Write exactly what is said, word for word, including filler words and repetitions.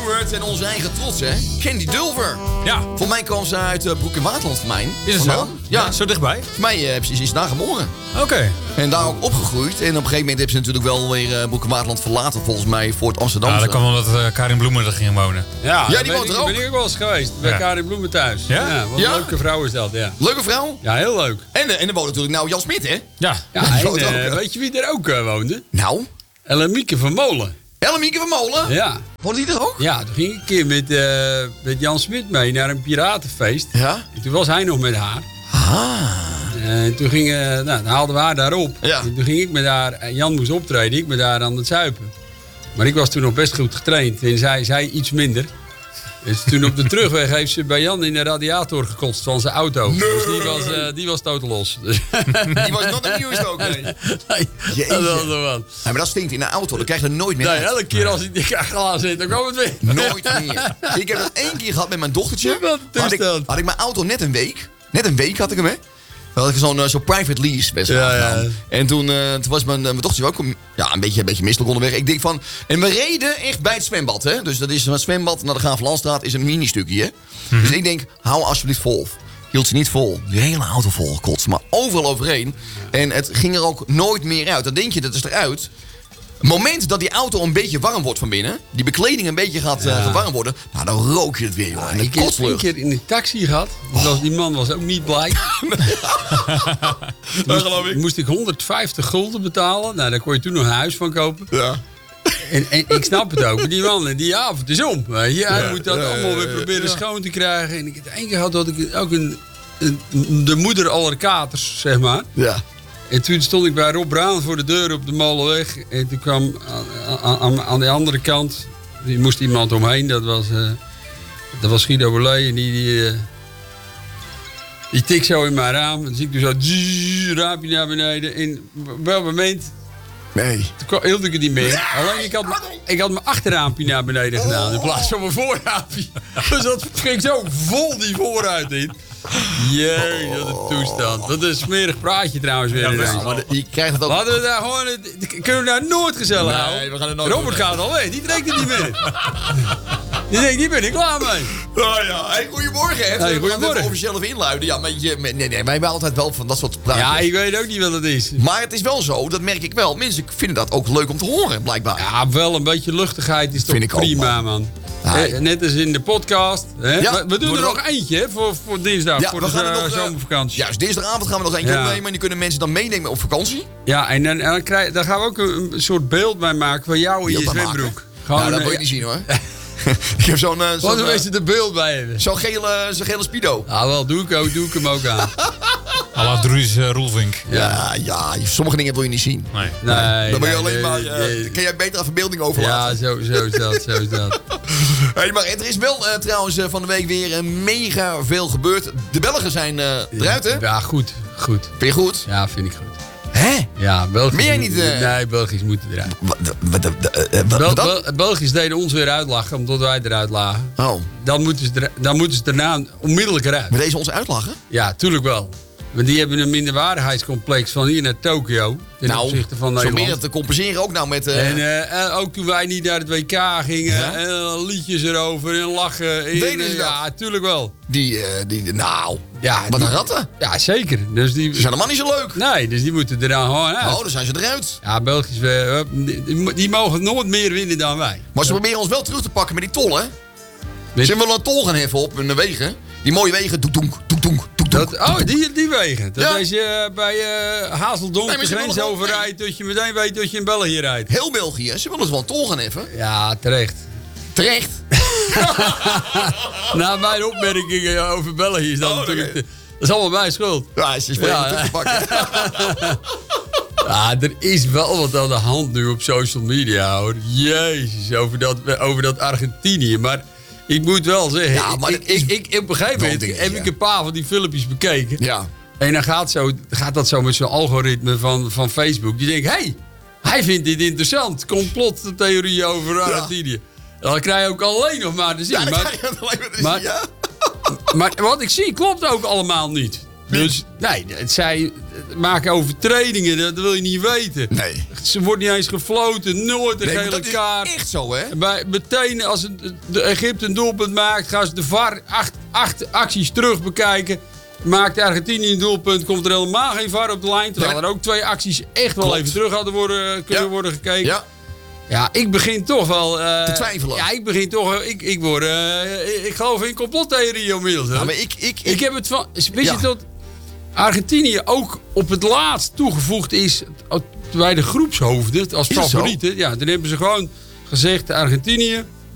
Stewart en onze eigen trots, hè? Candy Dulver. Ja. Voor mij kwam ze uit uh, Broek in Waterland, voor mij. Is het zo? Ja. ja. Zo dichtbij? Voor mij uh, is ze daar geboren. Oké. Okay. En daar ook opgegroeid. En op een gegeven moment hebben ze natuurlijk wel weer uh, Broek in Waterland verlaten, volgens mij, voor het Amsterdamse. Ja, dat kwam omdat uh, Karin Bloemen er ging wonen. Ja, ja die woont er ook. ben ik ook wel eens geweest. Bij ja. Karin Bloemen thuis. Ja? Ja, wat een ja? leuke vrouw is dat, ja. Leuke vrouw? Ja, heel leuk. En, en er woont natuurlijk nou Jan Smit, hè? Ja. Ja, en, uh, ook, weet je wie er ook uh, woonde? Nou? Ellemieke van Molen. Ellemieke van Molen? Ja. Woonde die er ook? Ja, toen ging ik een keer met, uh, met Jan Smit mee naar een piratenfeest. Ja? En toen was hij nog met haar. Ah. En toen ging, uh, nou, dan haalden we haar daarop. Ja. En toen ging ik met haar, Jan moest optreden, ik met haar aan het zuipen. Maar ik was toen nog best goed getraind en zij, zij iets minder. Dus toen op de terugweg heeft ze bij Jan in de radiator gekotst van zijn auto. Nee. Dus die was, uh, die was totaal los. Dus. Die was not amused ook, nee. nee dat was er wat. Ja, maar dat stinkt in de auto, dat krijg je er nooit meer nee, uit. elke keer als ik die glazen zit, dan kwam het weer. Nooit meer. Ik heb dat één keer gehad met mijn dochtertje. Had ik, had ik mijn auto net een week. Net een week had ik hem, hè. Dan had ik zo'n uh, zo private lease best wel ja, gedaan. Ja. En toen, uh, toen was mijn, uh, mijn dochtertje ook ja, een beetje, een beetje misselijk onderweg. Ik denk van... En we reden echt bij het zwembad, hè. Dus dat is een zwembad naar de Graaflandstraat is een mini-stukje, hè. Hmm. Dus ik denk, hou alsjeblieft vol. Hield ze niet vol. Die hele auto vol gekotst. Maar overal overheen. En het ging er ook nooit meer uit. Dan denk je, dat is eruit. Het moment dat die auto een beetje warm wordt van binnen... die bekleding een beetje gaat ja. uh, warm worden... nou, dan rook je het weer, joh. Ja, ik heb een keer in de taxi gehad. Oh. Die man was ook niet blij. moest, geloof ik. moest ik honderdvijftig gulden betalen. Nou, daar kon je toen nog een huis van kopen. Ja. En, en ik snap het ook. Maar die man, die avond is om. Weet je. Hij ja, moet dat ja, allemaal weer proberen ja. schoon te krijgen. En ik heb één keer gehad dat ik ook een, een, de moeder aller katers, zeg maar... Ja. En toen stond ik bij Rob Braan voor de deur op de Molenweg. En toen kwam aan, aan, aan de andere kant... Die moest iemand omheen. Dat was, uh, dat was Guido Belay. En die, die, uh, die tikt zo in mijn raam. En dan zie ik dus zo... Zzz, raampje naar beneden. En op welk moment... Nee. Toen hield ik het niet meer. Alleen ik had, ik had mijn achterraampje naar beneden gedaan. In plaats van mijn voorraampje. Dus dat ging zo vol die vooruit in. Jee, wat een toestand. Wat een smerig praatje trouwens weer. Ja, maar, maar je krijgt het ook... Hadden we daar gewoon... Kunnen we daar nooit gezellig nee, houden? We gaan er nooit Robert gaat al weg. Die trekt het niet meer. Die denkt, die ben ik klaar mee. Nou ja, hey, goedemorgen. Hè. Hey, we gaan even officieel even inluiden. Ja, maar je, nee, nee, wij hebben altijd wel van dat soort praatjes. Ja, ik weet ook niet wat het is. Maar het is wel zo, dat merk ik wel. Mensen vinden dat ook leuk om te horen, blijkbaar. Ja, wel een beetje luchtigheid is toch vind prima, ook, man. man. Eh, net als in de podcast. Hè? Ja, we doen er nog ook... eentje hè, voor, voor dinsdag, ja, voor de uh, zomervakantie. Juist, dinsdagavond gaan we nog eentje ja. opnemen. En die kunnen mensen dan meenemen op vakantie. Ja, en dan, en dan, krijg, dan gaan we ook een, een soort beeld bij maken van jou in je zwembroek. Gewoon, nou, dat wil je niet zien hoor. Ik heb zo'n... Uh, Wat zo is het een beeld bij hebben? Zo'n gele, zo gele speedo. Ja, wel, doe ik, ook, doe ik hem ook aan. Alla Druis uh, Roelvink. Ja, ja, sommige dingen wil je niet zien. Nee. nee, nee dan ben je nee, alleen nee, maar... Uh, nee. Kan jij beter aan verbeelding overlaten? Ja, zo, zo is dat, zo is dat. Hey, maar er is wel uh, trouwens uh, van de week weer uh, mega veel gebeurd. De Belgen zijn uh, eruit, hè? Ja, goed, goed. Vind je goed? Ja, vind ik goed. Hè? Ja, Belgisch. Meen jij niet? Uh... Nee, Belgisch moeten eruit. Wat, wat, uh, wat, Bel, Bel, Belgisch deden ons weer uitlachen, omdat wij eruit lagen. Oh. Dan moeten ze, er, dan moeten ze daarna onmiddellijk eruit. Maar deze ons uitlachen? Ja, tuurlijk wel. Want die hebben een minderwaardigheidscomplex van hier naar Tokio. Ten nou, opzichte van Nederland. proberen te compenseren ook nou met... Uh... En uh, ook toen wij niet naar het W K gingen. Ja? En liedjes erover en lachen. En, Deden ze dat? Ja, tuurlijk wel. Die, uh, die nou, ja, wat die, een ratten. Ja, zeker. Dus die, ze zijn helemaal niet zo leuk. Nee, dus die moeten er dan gewoon uit. Oh, dan zijn ze eruit. Ja, Belgisch, uh, die, die mogen nooit meer winnen dan wij. Maar ze ja. proberen ons wel terug te pakken met die tol, hè? Met... Ze willen een tol gaan heffen op hun wegen. Die mooie wegen, doek, doek, doek, doek, doek. Dat, oh, die, die wegen. Dat ja. als je uh, bij uh, Hazeldonk nee, de grens overrijdt, dat je meteen weet dat je in België rijdt. Heel België, ze willen wel een tol gaan heffen. Ja, terecht. Terecht? Nou, mijn opmerkingen over België is dan oh, natuurlijk... Okay. Dat is allemaal mijn schuld. Ja, ze is wel ja, terug te pakken. Ja, er is wel wat aan de hand nu op social media, hoor. Jezus, over dat, over dat Argentinië. Maar ik moet wel zeggen, ja, maar ik, ik, ik, op een gegeven moment heb ik een paar van die filmpjes bekeken. Ja. En dan gaat, zo, gaat dat zo met zo'n algoritme van, van Facebook. Die denkt, hé, hey, hij vindt dit interessant. Complottheorie over Argentinië. Ja. Dan krijg je ook alleen nog maar te zien. Ja, maar, maar, ja. maar wat ik zie klopt ook allemaal niet. Dus nee, zij maken overtredingen, dat wil je niet weten. Nee. ze wordt niet eens gefloten. Nooit een Nee, gele dat is kaart. echt zo, hè? Bij, meteen als het, de Egypte een doelpunt maakt, gaan ze de V A R acht, acht acties terug bekijken. Maakt Argentinië een doelpunt, komt er helemaal geen V A R op de lijn. Terwijl Nee. er ook twee acties echt wel Klopt. even terug hadden worden, kunnen Ja. worden gekeken. Ja. Ja, ik begin toch wel... Uh, Te twijfelen. Ja, ik begin toch... uh, Ik, ik, word, uh, ik geloof in complottheorieën inmiddels. Hè. Ja, maar ik... ik, ik, Ik heb het van... Wist Ja. je dat Argentinië ook op het laatst toegevoegd is bij de groepshoofden als Is het zo? favorieten? Ja, dan hebben ze gewoon gezegd, Argentinië,